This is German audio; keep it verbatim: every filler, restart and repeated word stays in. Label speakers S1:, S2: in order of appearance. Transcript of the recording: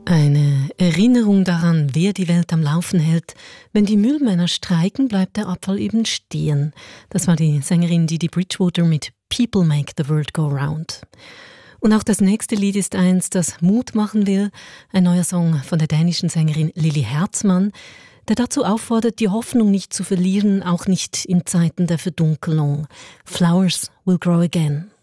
S1: Eine Erinnerung daran, wer die Welt am Laufen hält. Wenn die Müllmänner streiken, bleibt der Abfall eben stehen. Das war die Sängerin Didi Bridgewater mit People Make the World Go Round. Und auch das nächste Lied ist eins, das Mut machen will. Ein neuer Song von der dänischen Sängerin Lili Herzmann, der dazu auffordert, die Hoffnung nicht zu verlieren, auch nicht in Zeiten der Verdunkelung. Flowers will grow again.